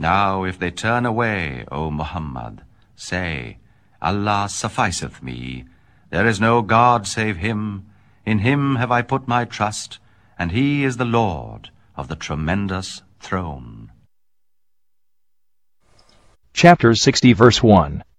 Now if they turn away, O Muhammad, say, Allah sufficeth me. There is no God save Him. In Him have I put my trust, and He is the Lord of the tremendous throne. Chapter 60, verse 1.